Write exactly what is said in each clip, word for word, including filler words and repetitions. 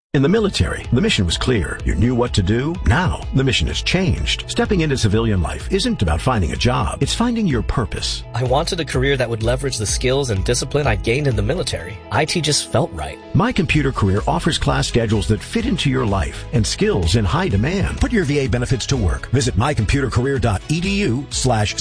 In the military, the mission was clear. You knew what to do. Now, the mission has changed. Stepping into civilian life isn't about finding a job. It's finding your purpose. I wanted a career that would leverage the skills and discipline I gained in the military. I T just felt right. My Computer Career offers class schedules that fit into your life and skills in high demand. Put your V A benefits to work. Visit mycomputercareer.edu slash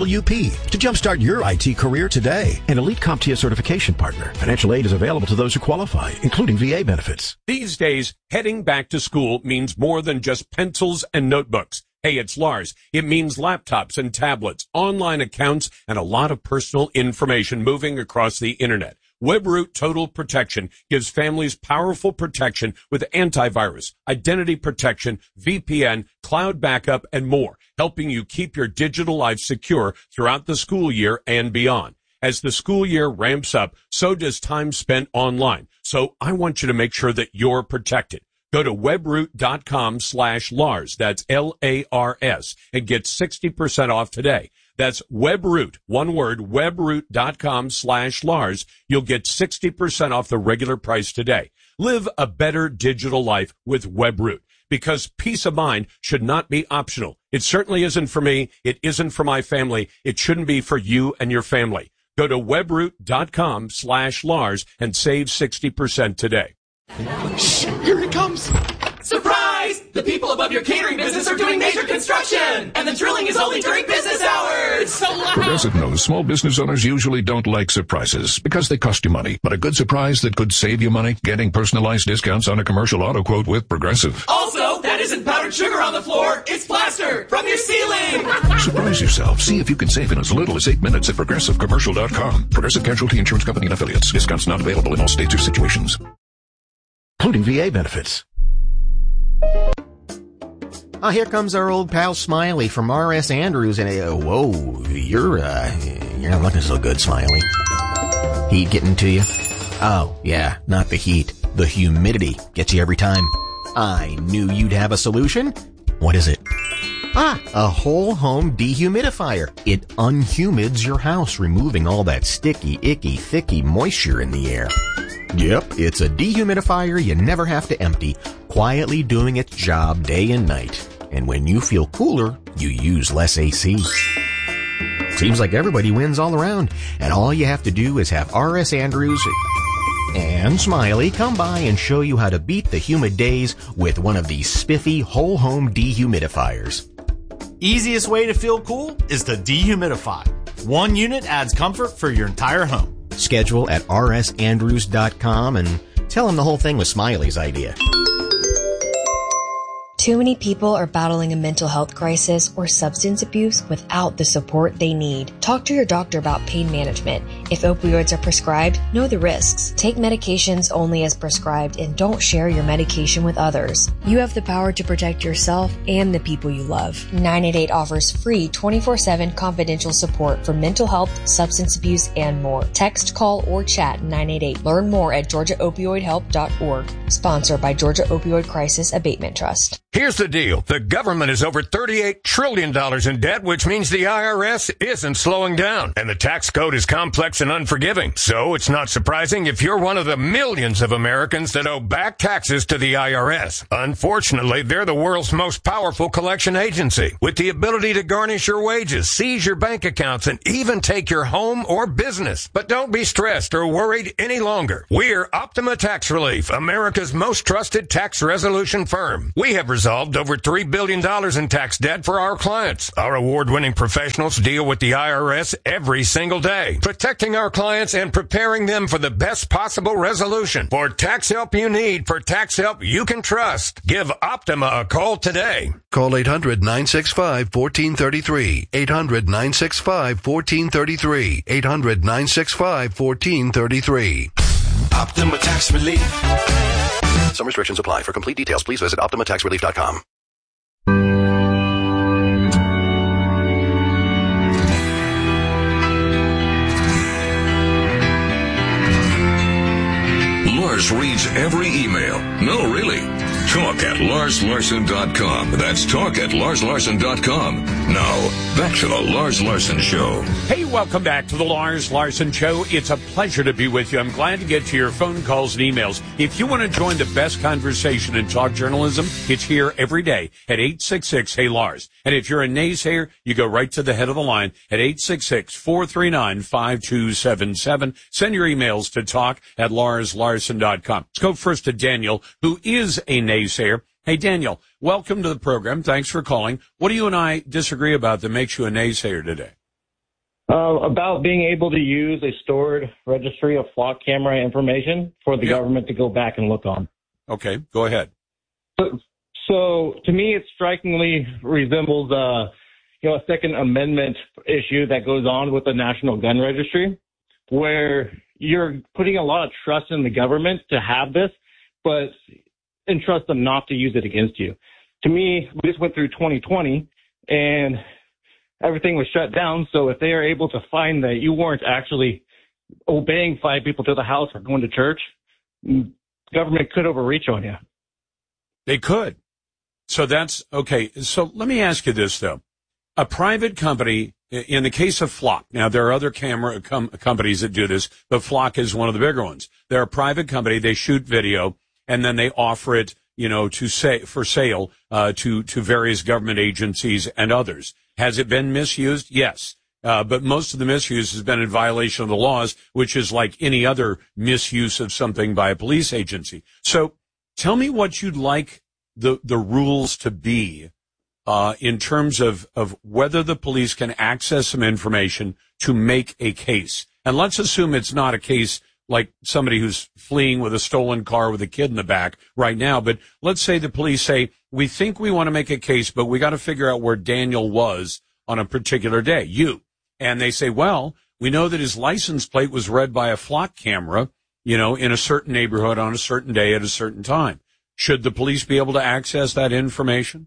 CWP to jumpstart your I T career today. An Elite CompTIA certification partner. Financial aid is available to those who qualify, including V A benefits. These days, heading back to school means more than just pencils and notebooks. Hey, it's Lars. It means laptops and tablets, online accounts, and a lot of personal information moving across the internet. WebRoot Total Protection gives families powerful protection with antivirus, identity protection, V P N, cloud backup, and more, helping you keep your digital life secure throughout the school year and beyond. As the school year ramps up, so does time spent online. So I want you to make sure that you're protected. Go to webroot.com slash Lars, that's L A R S, and get sixty percent off today. That's Webroot, one word, webroot.com slash Lars. You'll get sixty percent off the regular price today. Live a better digital life with Webroot, because peace of mind should not be optional. It certainly isn't for me. It isn't for my family. It shouldn't be for you and your family. Go to webroot.com slash Lars and save sixty percent today. Shh, here it comes. Surprise! The people above your catering business are doing major construction, and the drilling is only during business hours. So loud. Progressive knows small business owners usually don't like surprises because they cost you money. But a good surprise that could save you money, getting personalized discounts on a commercial auto quote with Progressive. Also, that isn't powdered sugar on the floor. It's plaster from your ceiling. Surprise yourself. See if you can save in as little as eight minutes at progressive commercial dot com. Progressive Casualty Insurance Company and Affiliates. Discounts not available in all states or situations, including V A benefits. Oh, here comes our old pal Smiley from R S Andrews, and uh, whoa, you're uh, you're not looking so good, Smiley. Heat getting to you? Oh, yeah, not the heat. The humidity gets you every time. I knew you'd have a solution. What is it? Ah, a whole home dehumidifier. It unhumids your house, removing all that sticky, icky, thicky moisture in the air. Yep, it's a dehumidifier you never have to empty, quietly doing its job day and night. And when you feel cooler, you use less A C. Seems like everybody wins all around, and all you have to do is have R S Andrews and Smiley come by and show you how to beat the humid days with one of these spiffy whole home dehumidifiers. Easiest way to feel cool is to dehumidify. One unit adds comfort for your entire home. Schedule at r s andrews dot com and tell them the whole thing was Smiley's idea. Too many people are battling a mental health crisis or substance abuse without the support they need. Talk to your doctor about pain management. If opioids are prescribed, know the risks. Take medications only as prescribed and don't share your medication with others. You have the power to protect yourself and the people you love. nine eight eight offers free twenty-four seven confidential support for mental health, substance abuse, and more. Text, call, or chat nine eight eight. Learn more at georgia opioid help dot org. Sponsored by Georgia Opioid Crisis Abatement Trust. Here's the deal. The government is over thirty-eight trillion dollars in debt, which means the I R S isn't slowing down. And the tax code is complex and unforgiving. So it's not surprising if you're one of the millions of Americans that owe back taxes to the I R S. Unfortunately, they're the world's most powerful collection agency, with the ability to garnish your wages, seize your bank accounts, and even take your home or business. But don't be stressed or worried any longer. We're Optima Tax Relief, America's most trusted tax resolution firm. We have resolved over three billion dollars in tax debt for our clients. Our award-winning professionals deal with the I R S every single day, protecting our clients and preparing them for the best possible resolution. For tax help you need, for tax help you can trust, give Optima a call today. Call eight hundred nine six five one four three three. eight hundred nine six five one four three three. eight hundred nine six five one four three three. Optima Tax Relief. Some restrictions apply. For complete details, please visit optima tax relief dot com. Lars reads every email. No, really. Talk at Lars Larson dot com. That's talk at Lars Larson dot com. Now, back to the Lars Larson Show. Hey, welcome back to the Lars Larson Show. It's a pleasure to be with you. I'm glad to get to your phone calls and emails. If you want to join the best conversation in talk journalism, it's here every day at eight six six, hey Lars. And if you're a naysayer, you go right to the head of the line at eight six six, four three nine, five two seven seven. Send your emails to talk at Lars Larson dot com. Let's go first to Daniel, who is a naysayer. Hey, Daniel, welcome to the program. Thanks for calling. What do you and I disagree about that makes you a naysayer today? Uh, about being able to use a stored registry of flock camera information for the yeah. government to go back and look on. Okay, go ahead. So, so to me, it strikingly resembles, uh, you know, a Second Amendment issue that goes on with the National Gun Registry, where you're putting a lot of trust in the government to have this, but entrust them not to use it against you. To me, we just went through twenty twenty, and everything was shut down. So if they are able to find that you weren't actually obeying five people to the house or going to church, government could overreach on you. They could. So that's okay. So let me ask you this, though. A private company, in the case of Flock, now there are other camera com- companies that do this, but Flock is one of the bigger ones. They're a private company. They shoot video and then they offer it, you know, to say for sale uh, to to various government agencies and others. Has it been misused? Yes. Uh, but most of the misuse has been in violation of the laws, which is like any other misuse of something by a police agency. So tell me what you'd like the, the rules to be uh, in terms of, of whether the police can access some information to make a case. And let's assume it's not a case like somebody who's fleeing with a stolen car with a kid in the back right now. But let's say the police say, we think we want to make a case, but we got to figure out where Daniel was on a particular day, you. And they say, well, we know that his license plate was read by a Flock camera, you know, in a certain neighborhood on a certain day at a certain time. Should the police be able to access that information?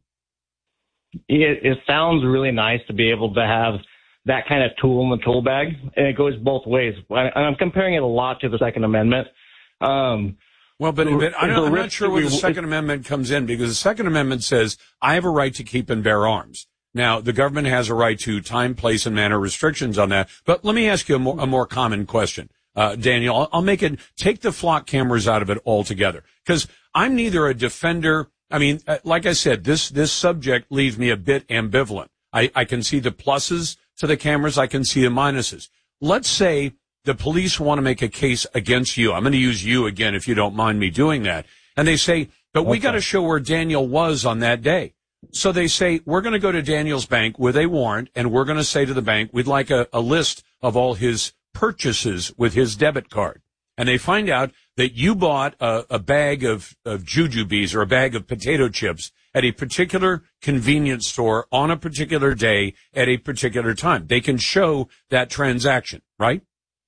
It, it sounds really nice to be able to have that kind of tool in the tool bag, and it goes both ways. I, I'm comparing it a lot to the Second Amendment. Um, well, but, but I don't, I'm not sure where the we, Second Amendment comes in, because the Second Amendment says I have a right to keep and bear arms. Now, the government has a right to time, place, and manner restrictions on that. But let me ask you a more, a more common question, uh, Daniel. I'll, I'll make it, take the Flock cameras out of it altogether, because I'm neither a defender. I mean, like I said, this, this subject leaves me a bit ambivalent. I, I can see the pluses to the cameras. I can see the minuses. Let's say the police want to make a case against you. I'm going to use you again, if you don't mind me doing that. And they say, but we okay. got to show where Daniel was on that day. So they say, we're going to go to Daniel's bank with a warrant, and we're going to say to the bank, we'd like a, a list of all his purchases with his debit card. And they find out that you bought a, a bag of, of jujubes or a bag of potato chips at a particular convenience store on a particular day at a particular time. They can show that transaction, right?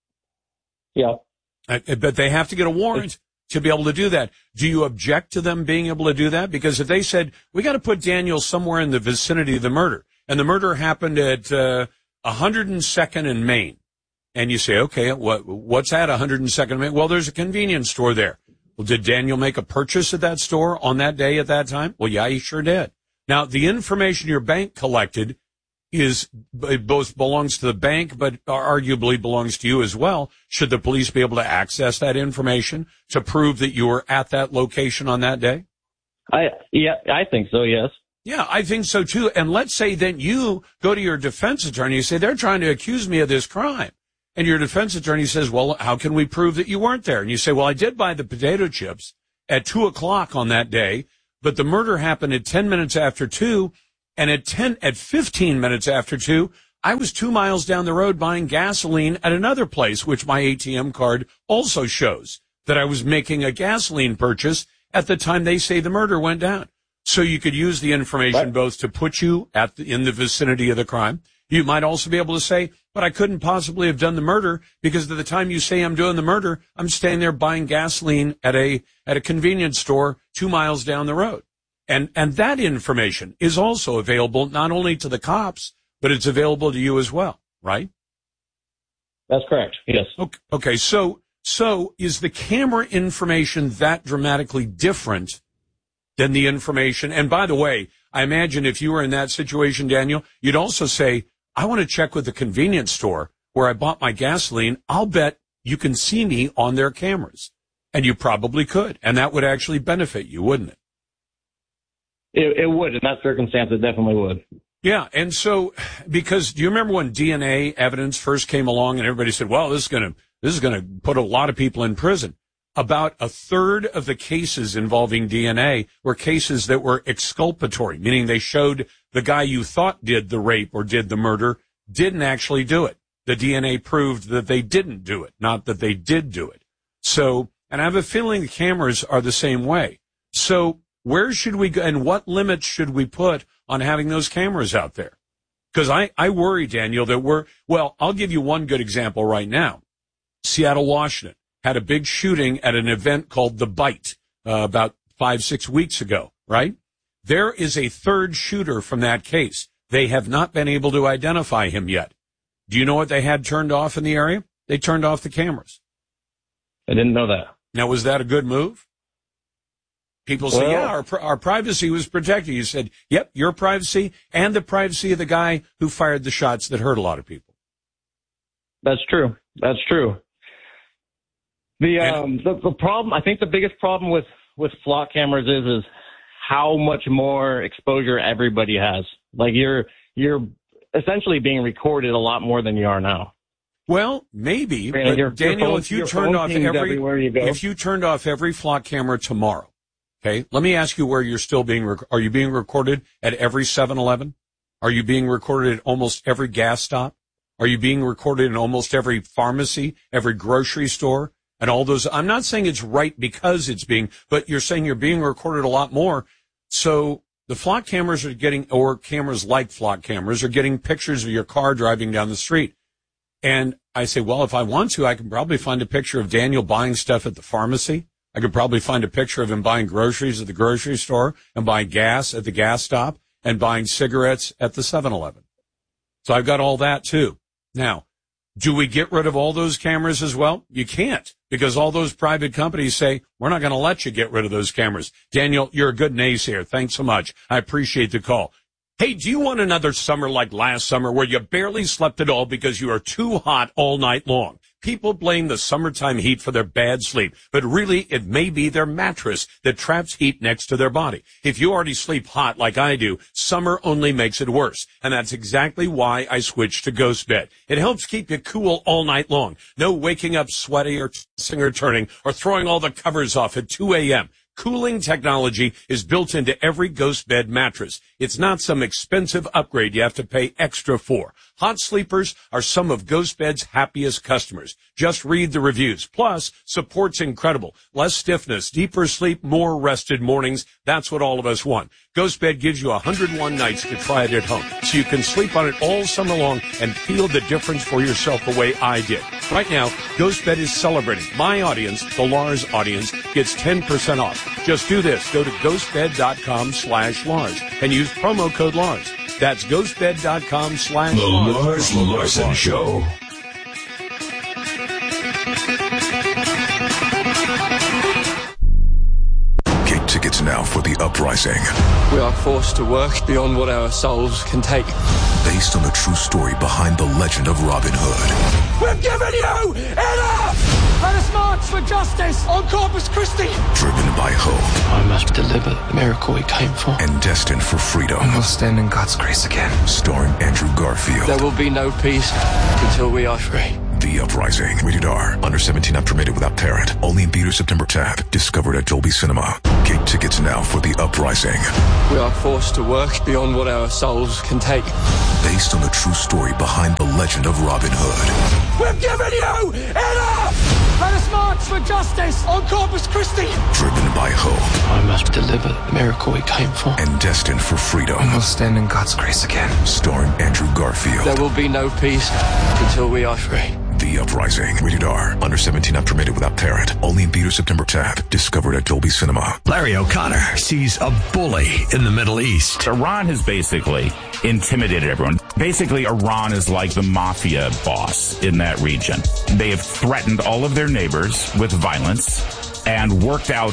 Yeah. Uh, but they have to get a warrant to be able to do that. Do you object to them being able to do that? Because if they said, we got to put Daniel somewhere in the vicinity of the murder, and the murder happened at uh, one hundred second and Main, and you say, okay, what, what's at one hundred second and Main? Well, there's a convenience store there. Well, did Daniel make a purchase at that store on that day at that time? Well, yeah, he sure did. Now, the information your bank collected is, it both belongs to the bank, but arguably belongs to you as well. Should the police be able to access that information to prove that you were at that location on that day? I, yeah, I think so, yes. Yeah, I think so too. And let's say then you go to your defense attorney and say, they're trying to accuse me of this crime. And your defense attorney says, well, how can we prove that you weren't there? And you say, well, I did buy the potato chips at two o'clock on that day, but the murder happened at ten minutes after two. And at ten, at fifteen minutes after two, I was two miles down the road buying gasoline at another place, which my A T M card also shows that I was making a gasoline purchase at the time they say the murder went down. So you could use the information both to put you at the, in the vicinity of the crime. You might also be able to say, but I couldn't possibly have done the murder because at the time you say I'm doing the murder, I'm staying there buying gasoline at a, at a convenience store two miles down the road. And, and that information is also available not only to the cops, but it's available to you as well, right? That's correct. Yes. Okay. Okay. So, so is the camera information that dramatically different then the information. And by the way, I imagine if you were in that situation, Daniel, you'd also say, I want to check with the convenience store where I bought my gasoline. I'll bet you can see me on their cameras. And you probably could. And that would actually benefit you, wouldn't it? It, it would. In that circumstance, it definitely would. Yeah. And so, because do you remember when D N A evidence first came along and everybody said, well, this is going to, this is going to put a lot of people in prison? About a third of the cases involving D N A were cases that were exculpatory, meaning they showed the guy you thought did the rape or did the murder didn't actually do it. The D N A proved that they didn't do it, not that they did do it. So, and I have a feeling the cameras are the same way. So where should we go and what limits should we put on having those cameras out there? Because I, I worry, Daniel, that we're, well, I'll give you one good example right now. Seattle, Washington had a big shooting at an event called The Bite uh, about five, six weeks ago, right? There is a third shooter from that case. They have not been able to identify him yet. Do you know what they had turned off in the area? They turned off the cameras. I didn't know that. Now, was that a good move? People say, well, yeah, our, our privacy was protected. You said, yep, your privacy and the privacy of the guy who fired the shots that hurt a lot of people. That's true. That's true. The, um, the, the problem, I think the biggest problem with, with flock cameras is, is how much more exposure everybody has. Like you're, you're essentially being recorded a lot more than you are now. Well, maybe, but your, Daniel, your phone, if you your turned off every, you if you turned off every flock camera tomorrow, okay, let me ask you where you're still being, rec- are you being recorded at every seven eleven? Are you being recorded at almost every gas stop? Are you being recorded in almost every pharmacy, every grocery store? And all those, I'm not saying it's right because it's being, but you're saying you're being recorded a lot more. So the flock cameras are getting, or cameras like flock cameras are getting pictures of your car driving down the street. And I say, well, if I want to, I can probably find a picture of Daniel buying stuff at the pharmacy. I could probably find a picture of him buying groceries at the grocery store and buying gas at the gas stop and buying cigarettes at the seven eleven. So I've got all that too. Now, do we get rid of all those cameras as well? You can't, because all those private companies say, we're not going to let you get rid of those cameras. Daniel, you're a good naysayer. Thanks so much. I appreciate the call. Hey, do you want another summer like last summer where you barely slept at all because you are too hot all night long? People blame the summertime heat for their bad sleep, but really it may be their mattress that traps heat next to their body. If you already sleep hot like I do, summer only makes it worse. And that's exactly why I switched to Ghost Bed. It helps keep you cool all night long. No waking up sweaty or tossing or turning or throwing all the covers off at two a.m. Cooling technology is built into every Ghost Bed mattress. It's not some expensive upgrade you have to pay extra for. Hot sleepers are some of Ghost Bed's happiest customers. Just read the reviews. Plus, support's incredible. Less stiffness, deeper sleep, more rested mornings. That's what all of us want. Ghost Bed gives you one hundred one nights to try it at home, so you can sleep on it all summer long and feel the difference for yourself the way I did. Right now, Ghost Bed is celebrating. My audience, the Lars audience, gets ten percent off. Just do this. Go to ghostbed.com slash Lars and use promo code Lars. That's ghostbed.com slash Lars. The Lars Larson Show. Get tickets now for The Uprising. We are forced to work beyond what our souls can take. Based on the true story behind the legend of Robin Hood. We're giving you enough! Let us march for justice on Corpus Christi! Driven by hope. I must deliver the miracle we came for. And destined for freedom. And we'll stand in God's grace again. Starring Andrew Garfield. There will be no peace until we are free. The Uprising. Rated R. Under seventeen, not permitted without parent. Only in theater September tenth. Discovered at Dolby Cinema. Get tickets now for The Uprising. We are forced to work beyond what our souls can take. Based on the true story behind the legend of Robin Hood. We're giving you enough! Let us march for justice on Corpus Christi! Driven by hope. I must deliver the miracle we came for. And destined for freedom. And we'll stand in God's grace again. Starring Andrew Garfield. There will be no peace until we are free. The Uprising. Rated R. Under seventeen, not permitted without parent. Only in theater September tenth. Discovered at Dolby Cinema. Larry O'Connor sees a bully in the Middle East. Iran has basically intimidated everyone. Basically, Iran is like the mafia boss in that region. They have threatened all of their neighbors with violence and worked out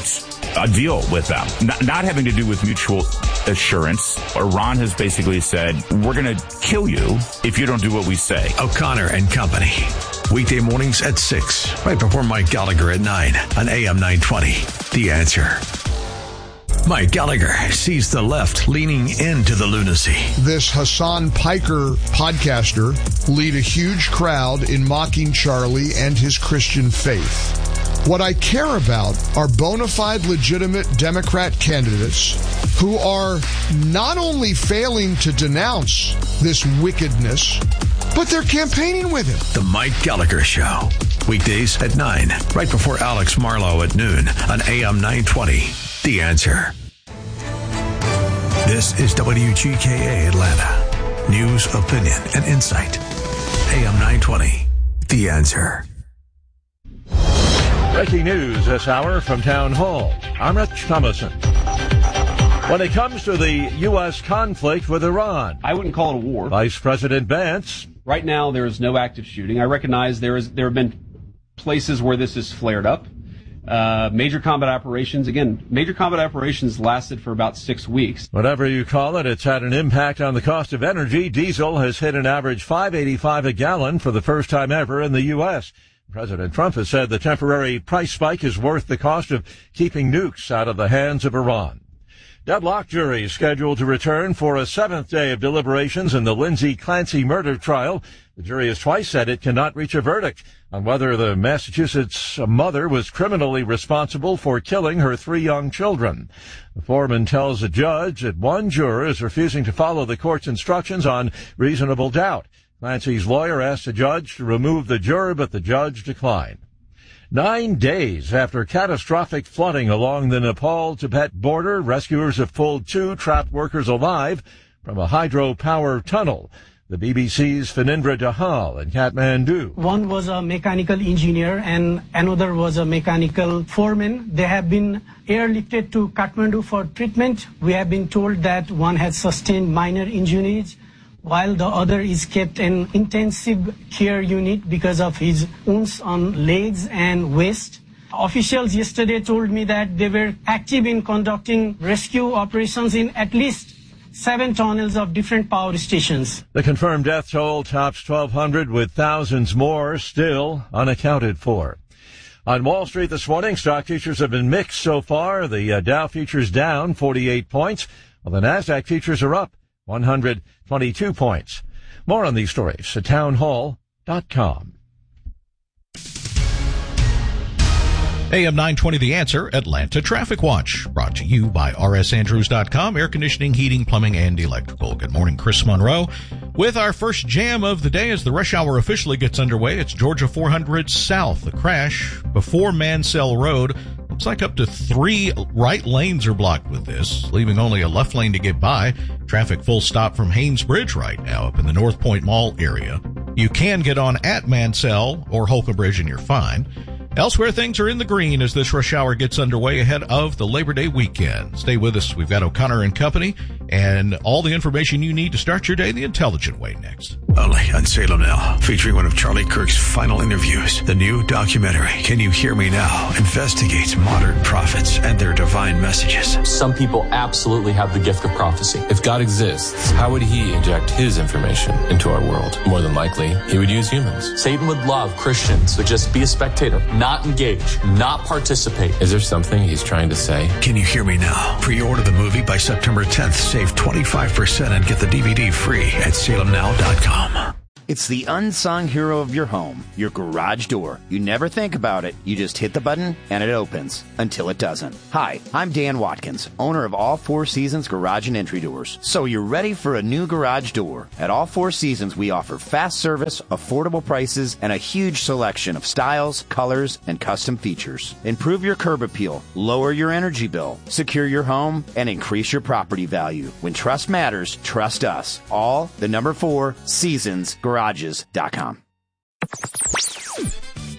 a deal with them, not, not having to do with mutual assurance. Iran has basically said, we're going to kill you if you don't do what we say. O'Connor and Company. Weekday mornings at six, right before Mike Gallagher at nine on A M nine twenty. The Answer. Mike Gallagher sees the left leaning into the lunacy. This Hassan Piker podcaster lead a huge crowd in mocking Charlie and his Christian faith. What I care about are bona fide, legitimate Democrat candidates who are not only failing to denounce this wickedness, but they're campaigning with it. The Mike Gallagher Show. Weekdays at nine, right before Alex Marlowe at noon on A M nine twenty. The Answer. This is W G K A Atlanta. News, opinion, and insight. A M nine twenty. The Answer. Breaking news this hour from Town Hall. I'm Rich Thomason. When it comes to the U S conflict with Iran, I wouldn't call it a war. Vice President Vance. Right now, there is no active shooting. I recognize there is there have been places where this has flared up. Uh, major combat operations, again, major combat operations lasted for about six weeks. Whatever you call it, it's had an impact on the cost of energy. Diesel has hit an average five eighty-five a gallon for the first time ever in the U S. President Trump has said the temporary price spike is worth the cost of keeping nukes out of the hands of Iran. Deadlock jury scheduled to return for a seventh day of deliberations in the Lindsay Clancy murder trial. The jury has twice said it cannot reach a verdict on whether the Massachusetts mother was criminally responsible for killing her three young children. The foreman tells the judge that one juror is refusing to follow the court's instructions on reasonable doubt. Clancy's lawyer asked the judge to remove the juror, but the judge declined. Nine days after catastrophic flooding along the Nepal-Tibet border, rescuers have pulled two trapped workers alive from a hydropower tunnel. The B B C's Phanindra Dahal in Kathmandu. One was a mechanical engineer and another was a mechanical foreman. They have been airlifted to Kathmandu for treatment. We have been told that one has sustained minor injuries, while the other is kept in intensive care unit because of his wounds on legs and waist. Officials yesterday told me that they were active in conducting rescue operations in at least seven tunnels of different power stations. The confirmed death toll tops twelve hundred, with thousands more still unaccounted for. On Wall Street this morning, stock futures have been mixed so far. The uh, Dow futures down forty-eight points, while the NASDAQ futures are up one hundred twenty-two points. More on these stories at townhall dot com. A M nine twenty The Answer, Atlanta Traffic Watch, brought to you by R S Andrews dot com, air conditioning, heating, plumbing, and electrical. Good morning, Chris Monroe. With our first jam of the day as the rush hour officially gets underway, it's Georgia four hundred South. The crash before Mansell Road. Looks like up to three right lanes are blocked with this, leaving only a left lane to get by. Traffic full stop from Haynes Bridge right now up in the North Point Mall area. You can get on at Mansell or Holcomb Bridge and you're fine. Elsewhere, things are in the green as this rush hour gets underway ahead of the Labor Day weekend. Stay with us. We've got O'Connor and Company and all the information you need to start your day the intelligent way next. Only on Salem Now, featuring one of Charlie Kirk's final interviews. The new documentary, Can You Hear Me Now?, investigates modern prophets and their divine messages. Some people absolutely have the gift of prophecy. If God exists, how would he inject his information into our world? More than likely, he would use humans. Satan would love Christians to just be a spectator, not engage, not participate. Is there something he's trying to say? Can You Hear Me Now? Pre-order the movie by September tenth. Save twenty-five percent and get the D V D free at salem now dot com. It's the unsung hero of your home, your garage door. You never think about it. You just hit the button and it opens until it doesn't. Hi, I'm Dan Watkins, owner of All Four Seasons Garage and Entry Doors. So you're ready for a new garage door. At All Four Seasons, we offer fast service, affordable prices, and a huge selection of styles, colors, and custom features. Improve your curb appeal, lower your energy bill, secure your home, and increase your property value. When trust matters, trust us. All the number four Seasons Garage. Garages dot com.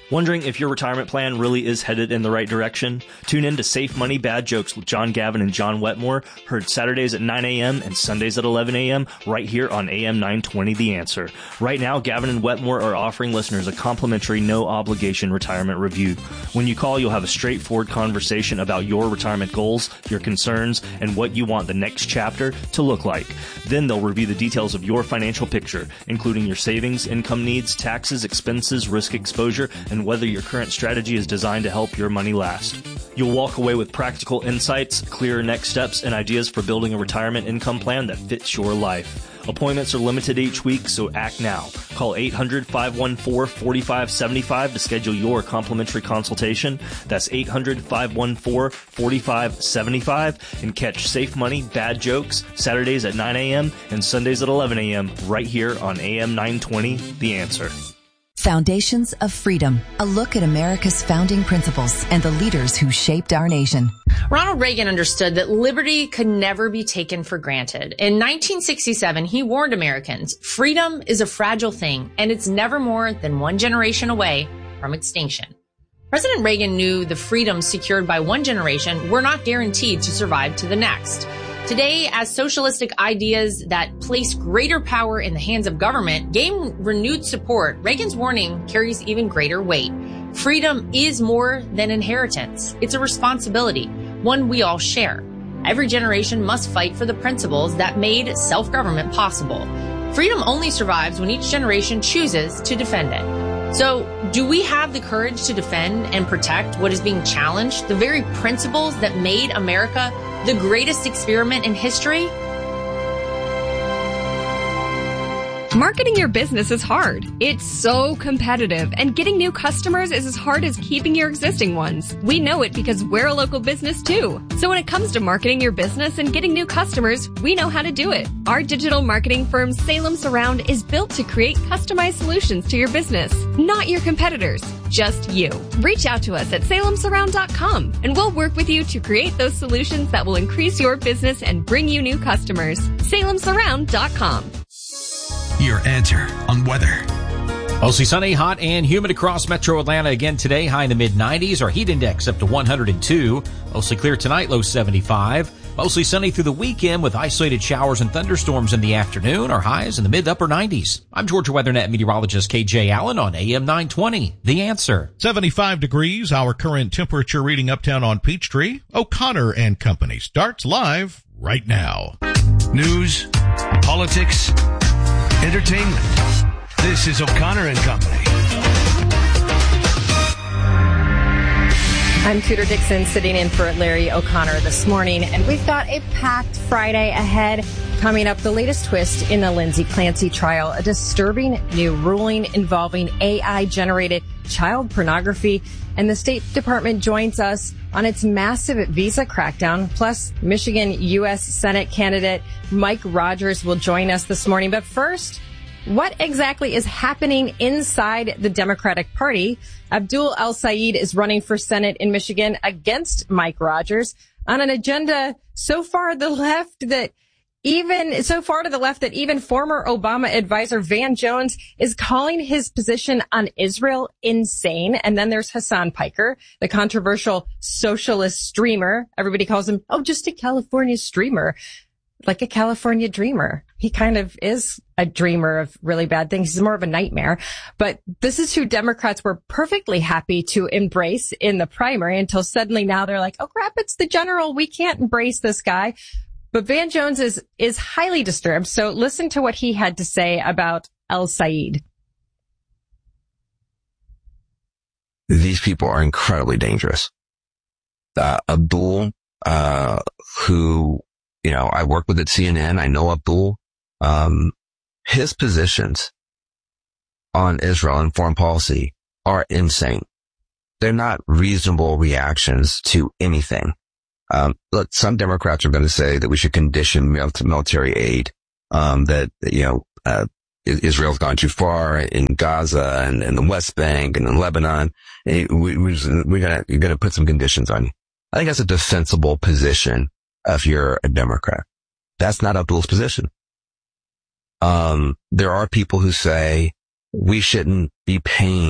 Wondering if your retirement plan really is headed in the right direction? Tune in to Safe Money Bad Jokes with John Gavin and John Wetmore, heard Saturdays at nine a.m. and Sundays at eleven a.m. right here on A M nine twenty The Answer. Right now, Gavin and Wetmore are offering listeners a complimentary no-obligation retirement review. When you call, you'll have a straightforward conversation about your retirement goals, your concerns, and what you want the next chapter to look like. Then they'll review the details of your financial picture, including your savings, income needs, taxes, expenses, risk exposure, and whether your current strategy is designed to help your money last. You'll walk away with practical insights, clearer next steps, and ideas for building a retirement income plan that fits your life. Appointments are limited each week, so act now. Call eight hundred, five one four, four five seven five to schedule your complimentary consultation. That's eight hundred, five one four, four five seven five and catch Safe Money Bad Jokes Saturdays at nine a.m. and Sundays at eleven a.m. right here on A M nine twenty The Answer. Foundations of Freedom, a look at America's founding principles and the leaders who shaped our nation. Ronald Reagan understood that liberty could never be taken for granted. In nineteen sixty-seven, he warned Americans, freedom is a fragile thing, and it's never more than one generation away from extinction. President Reagan knew the freedoms secured by one generation were not guaranteed to survive to the next. Today, as socialistic ideas that place greater power in the hands of government gain renewed support, Reagan's warning carries even greater weight. Freedom is more than inheritance. It's a responsibility, one we all share. Every generation must fight for the principles that made self-government possible. Freedom only survives when each generation chooses to defend it. So, do we have the courage to defend and protect what is being challenged, the very principles that made America the greatest experiment in history? Marketing your business is hard. It's so competitive, and getting new customers is as hard as keeping your existing ones. We know it because we're a local business too. So when it comes to marketing your business and getting new customers, we know how to do it. Our digital marketing firm Salem Surround is built to create customized solutions to your business, not your competitors, just you. Reach out to us at salem surround dot com and we'll work with you to create those solutions that will increase your business and bring you new customers. salem surround dot com. Your answer on weather. Mostly sunny, hot, and humid across metro Atlanta again today. High in the mid nineties. Our heat index up to one hundred two. Mostly clear tonight, low seventy-five. Mostly sunny through the weekend with isolated showers and thunderstorms in the afternoon. Our highs in the mid upper nineties. I'm Georgia WeatherNet meteorologist K J Allen on A M nine twenty. The Answer. seventy-five degrees. Our current temperature reading uptown on Peachtree. O'Connor and Company starts live right now. News, politics, entertainment. This is O'Connor and Company. I'm Tudor Dixon sitting in for Larry O'Connor this morning, and we've got a packed Friday ahead. Coming up, the latest twist in the Lindsay Clancy trial, a disturbing new ruling involving A I-generated child pornography, and the State Department joins us on its massive visa crackdown. Plus, Michigan U S Senate candidate Mike Rogers will join us this morning. But first, what exactly is happening inside the Democratic Party? Abdul El-Sayed is running for Senate in Michigan against Mike Rogers on an agenda so far the left that even so far to the left that even former Obama advisor Van Jones is calling his position on Israel insane. And then there's Hassan Piker, the controversial socialist streamer. Everybody calls him, oh, just a California streamer. Like a California dreamer. He kind of is a dreamer of really bad things. He's more of a nightmare. But this is who Democrats were perfectly happy to embrace in the primary until suddenly now they're like, oh crap, it's the general. We can't embrace this guy. But Van Jones is, is highly disturbed. So listen to what he had to say about El-Sayed. These people are incredibly dangerous. Uh, Abdul, uh, who, you know, I work with at C N N. I know Abdul. Um, his positions on Israel and foreign policy are insane. They're not reasonable reactions to anything. Um, look, some Democrats are going to say that we should condition military aid, um, that, you know, uh, Israel's gone too far in Gaza and, and the West Bank and in Lebanon. We, we, we're gonna, you're gonna put some conditions on you. I think that's a defensible position if you're a Democrat. That's not Abdul's position. Um, there are people who say we shouldn't be paying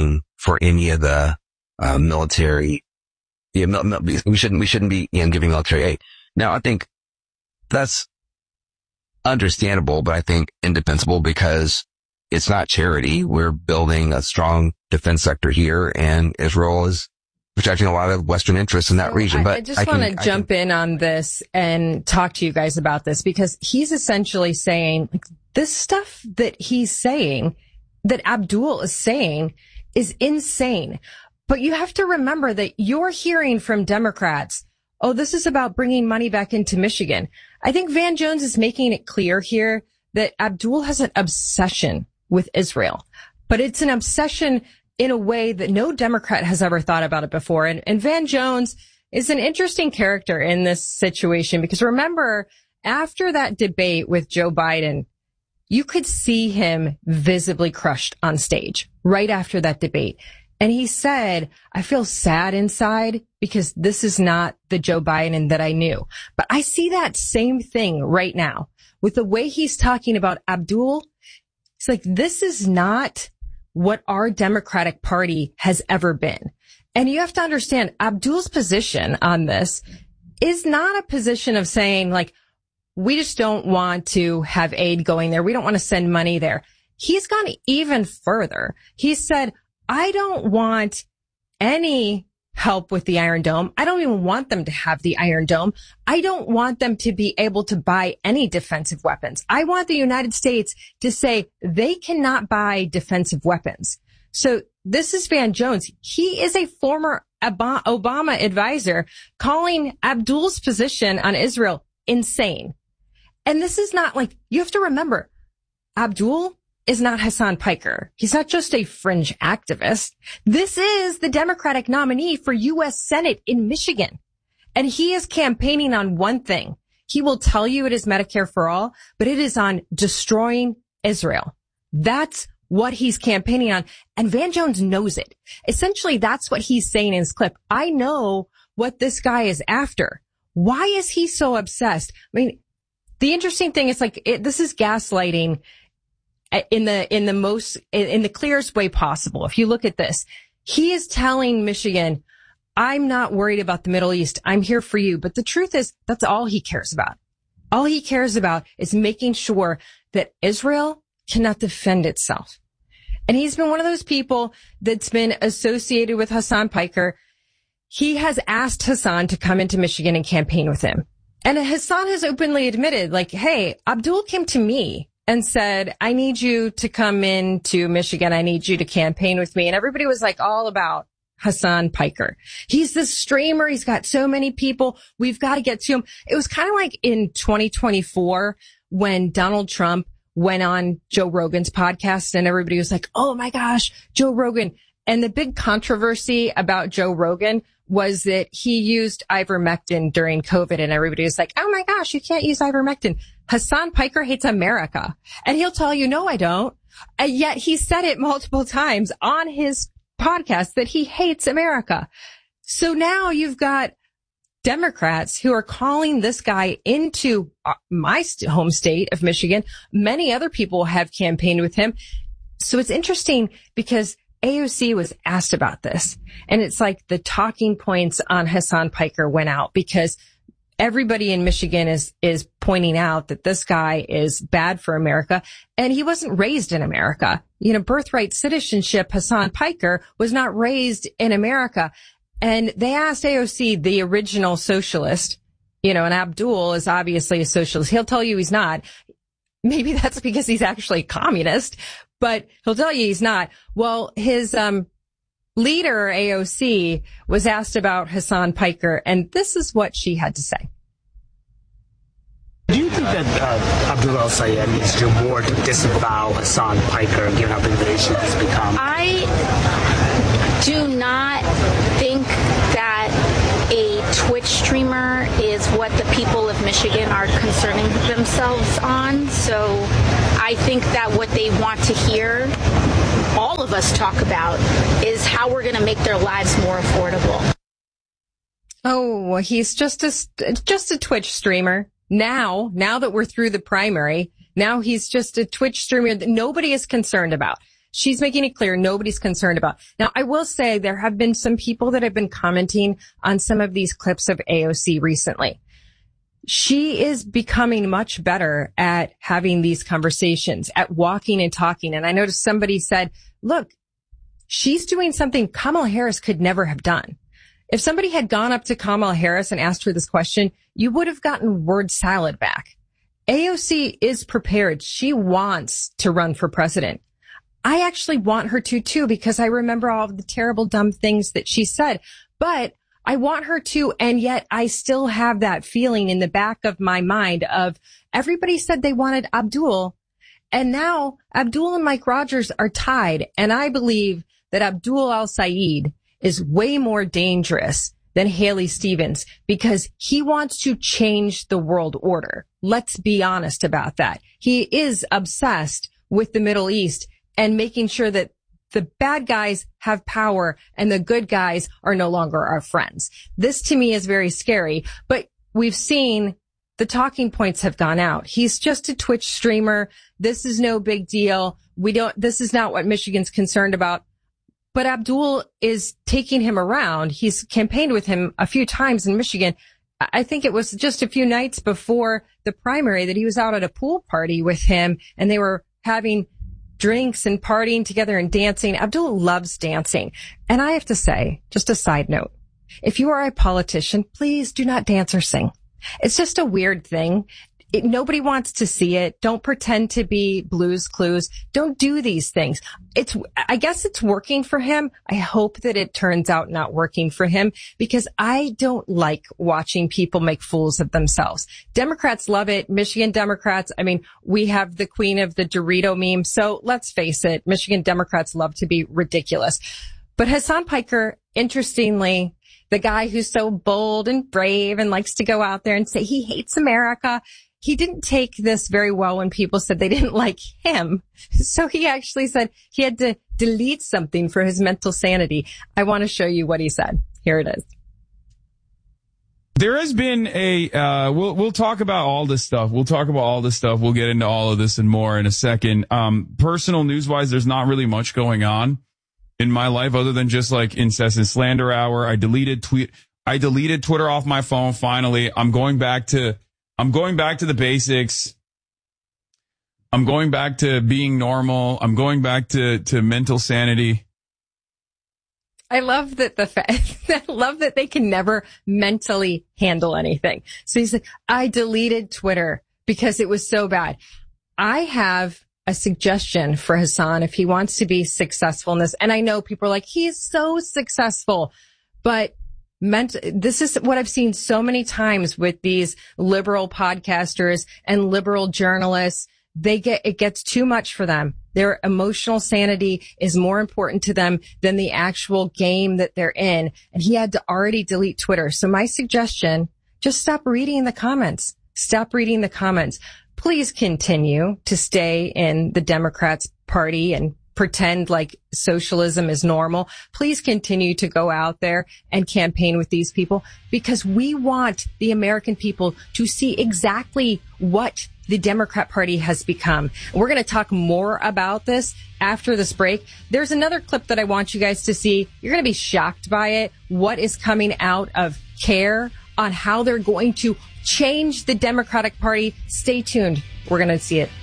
for any of the uh, military. Yeah, mil- mil- we shouldn't we shouldn't be you know, giving military aid. Now, I think that's understandable, but I think indefensible because it's not charity. We're building a strong defense sector here, and Israel is protecting a lot of Western interests in that so region. I, But I just want to jump in on this and talk to you guys about this, because he's essentially saying like, this stuff that he's saying, that Abdul is saying, is insane. But you have to remember that you're hearing from Democrats, oh, this is about bringing money back into Michigan. I think Van Jones is making it clear here that Abdul has an obsession with Israel, but it's an obsession in a way that no Democrat has ever thought about it before. And, and Van Jones is an interesting character in this situation, because remember, after that debate with Joe Biden, you could see him visibly crushed on stage right after that debate. And he said, I feel sad inside because this is not the Joe Biden that I knew. But I see that same thing right now with the way he's talking about Abdul. It's like, this is not what our Democratic Party has ever been. And you have to understand, Abdul's position on this is not a position of saying, like, we just don't want to have aid going there. We don't want to send money there. He's gone even further. He said, I don't want any help with the Iron Dome. I don't even want them to have the Iron Dome. I don't want them to be able to buy any defensive weapons. I want the United States to say they cannot buy defensive weapons. So this is Van Jones. He is a former Obama advisor calling Abdul's position on Israel insane. And this is not like, you have to remember, Abdul is not Hassan Piker. He's not just a fringe activist. This is the Democratic nominee for U S Senate in Michigan. And he is campaigning on one thing. He will tell you it is Medicare for all, but it is on destroying Israel. That's what he's campaigning on. And Van Jones knows it. Essentially, that's what he's saying in his clip. I know what this guy is after. Why is he so obsessed? I mean, the interesting thing is like, it, this is gaslighting in the, in the most, in the clearest way possible. If you look at this, he is telling Michigan, I'm not worried about the Middle East. I'm here for you. But the truth is, that's all he cares about. All he cares about is making sure that Israel cannot defend itself. And he's been one of those people that's been associated with Hassan Piker. He has asked Hassan to come into Michigan and campaign with him. And Hassan has openly admitted, like, hey, Abdul came to me and said, I need you to come into Michigan. I need you to campaign with me. And everybody was like all about Hassan Piker. He's this streamer. He's got so many people. We've got to get to him. It was kind of like in twenty twenty-four when Donald Trump went on Joe Rogan's podcast and everybody was like, oh my gosh, Joe Rogan. And the big controversy about Joe Rogan was that he used ivermectin during COVID, and everybody was like, oh my gosh, you can't use ivermectin. Hassan Piker hates America. And he'll tell you, no, I don't. And yet he said it multiple times on his podcast that he hates America. So now you've got Democrats who are calling this guy into my home state of Michigan. Many other people have campaigned with him. So it's interesting because A O C was asked about this, and it's like the talking points on Hassan Piker went out because everybody in Michigan is, is pointing out that this guy is bad for America, and he wasn't raised in America. You know, birthright citizenship, Hassan Piker was not raised in America. And they asked A O C, the original socialist, you know, and Abdul is obviously a socialist. He'll tell you he's not. Maybe that's because he's actually a communist, but he'll tell you he's not. Well, his um leader, A O C, was asked about Hassan Piker, and this is what she had to say. Do you think that uh, Abdul El-Sayed needs to do more to disavow Hassan Piker, given how big the issue has become? I do not think that a Twitch streamer is what the people of Michigan are concerning themselves on. So I think that what they want to hear all of us talk about is how we're going to make their lives more affordable. Oh, he's just a, just a Twitch streamer. Now, now that we're through the primary, now he's just a Twitch streamer that nobody is concerned about. she's making it clear nobody's concerned about. Now, I will say there have been some people that have been commenting on some of these clips of A O C recently. She is becoming much better at having these conversations, at walking and talking. And I noticed somebody said, look, she's doing something Kamala Harris could never have done. If somebody had gone up to Kamala Harris and asked her this question, you would have gotten word salad back. A O C is prepared. She wants to run for president. I actually want her to, too, because I remember all of the terrible, dumb things that she said. But I want her to, and yet I still have that feeling in the back of my mind of everybody said they wanted Abdul, and now Abdul and Mike Rogers are tied. And I believe that Abdul al-Sayed is way more dangerous than Haley Stevens because he wants to change the world order. Let's be honest about that. He is obsessed with the Middle East and making sure that the bad guys have power and the good guys are no longer our friends. This to me is very scary, but we've seen the talking points have gone out. He's just a Twitch streamer. This is no big deal. We don't, this is not what Michigan's concerned about. But Abdul is taking him around. He's campaigned with him a few times in Michigan. I think it was just a few nights before the primary that he was out at a pool party with him and they were having drinks and partying together and dancing. Abdul loves dancing. And I have to say, just a side note, if you are a politician, please do not dance or sing. It's just a weird thing. It, nobody wants to see it. Don't pretend to be Blue's Clues. Don't do these things. It's, I guess it's working for him. I hope that it turns out not working for him because I don't like watching people make fools of themselves. Democrats love it. Michigan Democrats. I mean, we have the queen of the Dorito meme. So let's face it. Michigan Democrats love to be ridiculous. But Hasan Piker, interestingly, the guy who's so bold and brave and likes to go out there and say he hates America, he didn't take this very well when people said they didn't like him. So he actually said he had to delete something for his mental sanity. I want to show you what he said. Here it is. There has been a, uh, we'll, we'll talk about all this stuff. We'll talk about all this stuff. We'll get into all of this and more in a second. Um, personal news wise, there's not really much going on in my life other than just like incessant slander hour. I deleted tweet, I deleted Twitter off my phone. Finally, I'm going back to, I'm going back to the basics. I'm going back to being normal. I'm going back to, to mental sanity. I love that the fa- I love that they can never mentally handle anything. So he's like, I deleted Twitter because it was so bad. I have a suggestion for Hasan if he wants to be successful in this. And I know people are like, he's so successful, but Meant, this is what I've seen so many times with these liberal podcasters and liberal journalists. They get, it gets too much for them. Their emotional sanity is more important to them than the actual game that they're in. And he had to already delete Twitter. So my suggestion, just stop reading the comments. Stop reading the comments. Please continue to stay in the Democrats party and pretend like socialism is normal. Please continue to go out there and campaign with these people because we want the American people to see exactly what the Democrat Party has become. We're going to talk more about this after this break. There's another clip that I want you guys to see. You're going to be shocked by it. What is coming out of CARE on how they're going to change the Democratic Party. Stay tuned. We're going to see it.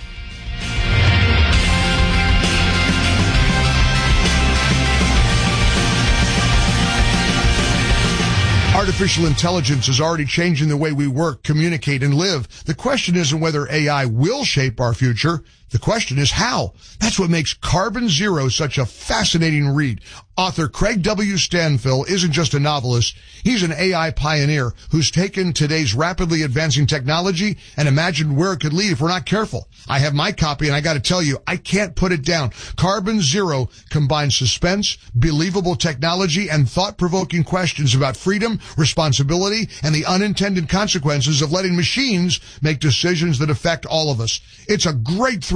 Artificial intelligence is already changing the way we work, communicate, and live. The question isn't whether A I will shape our future. The question is how. That's what makes Carbon Zero such a fascinating read. Author Craig W. Stanfill isn't just a novelist. He's an A I pioneer who's taken today's rapidly advancing technology and imagined where it could lead if we're not careful. I have my copy, and I got to tell you, I can't put it down. Carbon Zero combines suspense, believable technology, and thought-provoking questions about freedom, responsibility, and the unintended consequences of letting machines make decisions that affect all of us. It's a great thriller.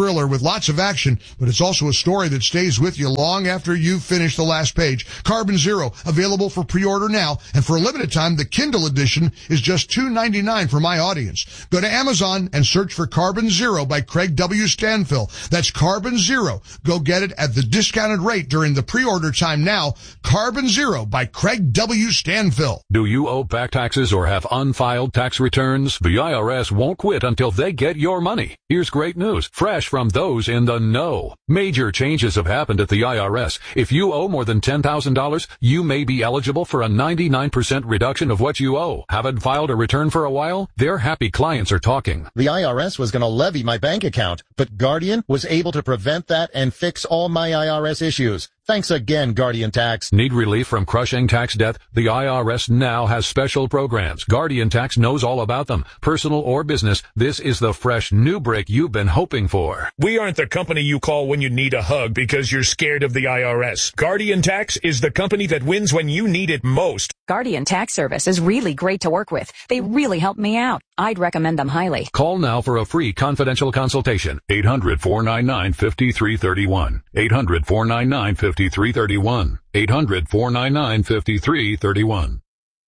thriller with lots of action, but it's also a story that stays with you long after you've finished the last page. Carbon Zero, available for pre-order now, and for a limited time, the Kindle edition is just two ninety-nine for my audience. Go to Amazon and search for Carbon Zero by Craig W. Stanfill. That's Carbon Zero. Go get it at the discounted rate during the pre-order time now. Carbon Zero by Craig W. Stanfill. Do you owe back taxes or have unfiled tax returns? The I R S won't quit until they get your money. Here's great news, fresh from those in the know. Major changes have happened at the I R S. If you owe more than ten thousand dollars, you may be eligible for a ninety-nine percent reduction of what you owe. Haven't filed a return for a while? Their happy clients are talking. The I R S was going to levy my bank account, but Guardian was able to prevent that and fix all my I R S issues. Thanks again, Guardian Tax. Need relief from crushing tax debt? The I R S now has special programs. Guardian Tax knows all about them. Personal or business, this is the fresh new break you've been hoping for. We aren't the company you call when you need a hug because you're scared of the I R S. Guardian Tax is the company that wins when you need it most. Guardian Tax Service is really great to work with. They really helped me out. I'd recommend them highly. Call now for a free confidential consultation. eight hundred, four nine nine, five three three one. eight hundred, four nine nine, five three three one. eight hundred, four nine nine, five three three one.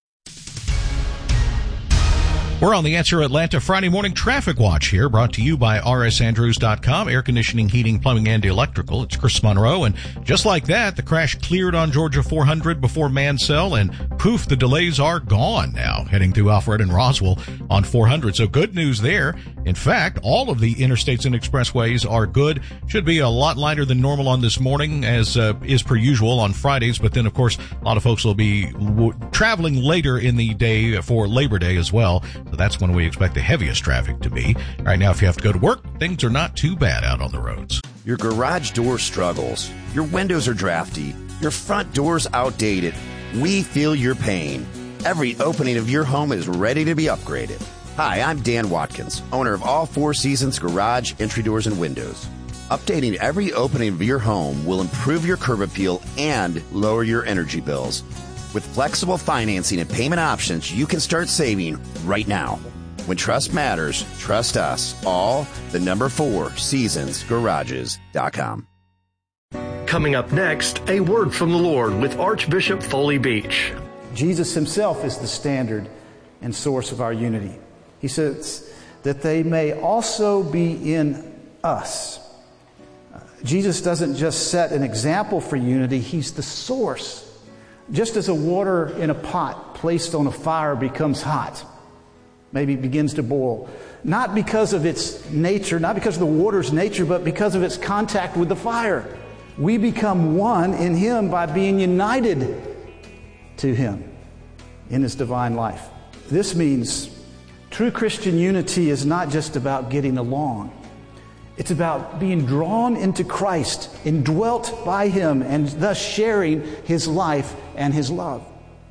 We're on the Answer Atlanta Friday morning traffic watch here, brought to you by R S Andrews dot com, air conditioning, heating, plumbing, and electrical. It's Chris Monroe, and just like that, the crash cleared on Georgia four hundred before Mansell, and poof, the delays are gone now, heading through Alfred and Roswell on four hundred. So good news there. In fact, all of the interstates and expressways are good. Should be a lot lighter than normal on this morning, as uh, is per usual on Fridays, but then, of course, a lot of folks will be w- traveling later in the day for Labor Day as well. So that's when we expect the heaviest traffic to be. Right now, if you have to go to work, things are not too bad out on the roads. Your garage door struggles. Your windows are drafty. Your front door's outdated. We feel your pain. Every opening of your home is ready to be upgraded. Hi, I'm Dan Watkins, owner of All Four Seasons Garage, Entry Doors, and Windows. Updating every opening of your home will improve your curb appeal and lower your energy bills. With flexible financing and payment options, you can start saving right now. When trust matters, trust us. All the number four seasons garages dot com. Coming up next, a word from the Lord with Archbishop Foley Beach. Jesus himself is the standard and source of our unity. He says that they may also be in us. Uh, Jesus doesn't just set an example for unity, he's the source. Just as a water in a pot placed on a fire becomes hot, maybe begins to boil, not because of its nature, not because of the water's nature, but because of its contact with the fire. We become one in him by being united to him in his divine life. This means true Christian unity is not just about getting along. It's about being drawn into Christ, indwelt by him, and thus sharing his life and his love.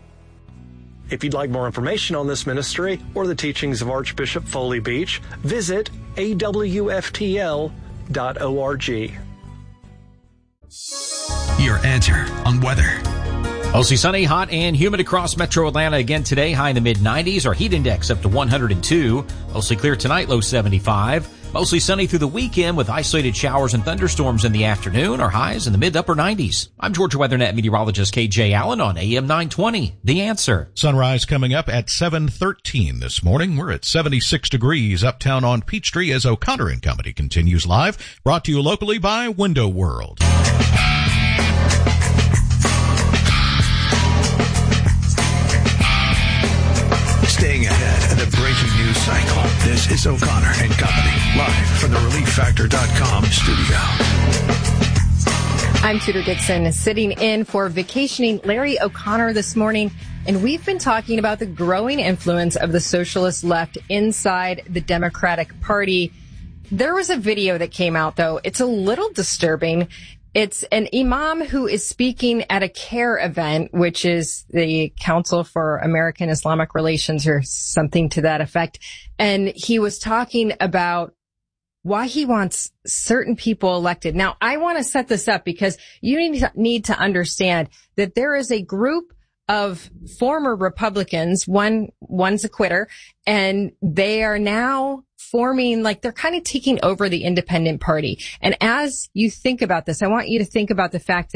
If you'd like more information on this ministry or the teachings of Archbishop Foley Beach, visit A W F T L dot org. Your answer on weather. Mostly sunny, hot, and humid across metro Atlanta again today. High in the mid nineties. Our heat index up to one hundred two. Mostly clear tonight, low seventy-five. Mostly sunny through the weekend with isolated showers and thunderstorms in the afternoon. Our highs in the mid upper nineties. I'm Georgia WeatherNet meteorologist K J Allen on A M nine twenty. The Answer. Sunrise coming up at seven thirteen this morning. We're at seventy-six degrees uptown on Peachtree as O'Connor and Company continues live. Brought to you locally by Window World. Staying ahead of the breaking news cycle. This is O'Connor and Company, live from the relief factor dot com studio. I'm Tudor Dixon, sitting in for vacationing Larry O'Connor this morning, and we've been talking about the growing influence of the socialist left inside the Democratic Party. There was a video that came out, though. It's a little disturbing. It's an imam who is speaking at a CARE event, which is the Council for American Islamic Relations or something to that effect. And he was talking about why he wants certain people elected. Now, I want to set this up because you need to, need to understand that there is a group of former Republicans. One, one's a quitter, and they are now forming, like, they're kind of taking over the independent party. And as you think about this, I want you to think about the fact that